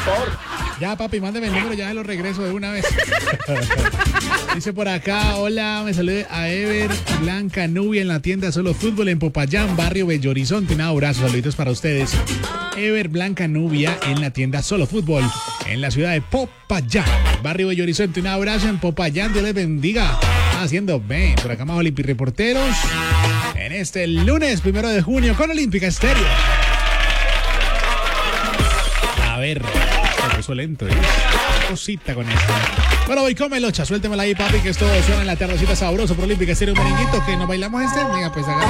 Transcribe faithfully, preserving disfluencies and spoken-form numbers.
por favor. Ya, papi, mándeme el número, ya se lo regreso de una vez. Dice por acá, hola, me salude a Ever Blanca Nubia en la tienda Solo Fútbol en Popayán, barrio Bello Horizonte. Un abrazo, saluditos para ustedes. Ever Blanca Nubia en la tienda Solo Fútbol en la ciudad de Popayán, barrio Bello Horizonte. Un abrazo en Popayán, Dios les bendiga. Haciendo bien, por acá más Olympic Reporteros en este lunes primero de junio con Olímpica Estéreo. A ver, se puso lento, ¿eh? Cosita con esto. Bueno, voy, cómelo, cha, suéltemela ahí, papi, que esto suena en la tardecita sabroso por Olímpica Estéreo, merenguito, que nos bailamos este. Venga, pues, haga.